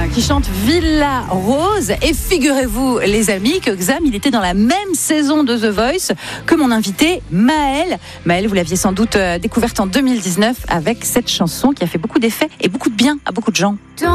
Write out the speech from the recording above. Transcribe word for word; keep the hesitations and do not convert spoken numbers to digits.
qui chante Villa Rose. Et figurez-vous, les amis, que Xam, il était dans la même saison de The Voice que mon invité Maël. Maël, vous l'aviez sans doute découverte en deux mille dix-neuf avec cette chanson qui a fait beaucoup d'effets et beaucoup de bien à beaucoup de gens.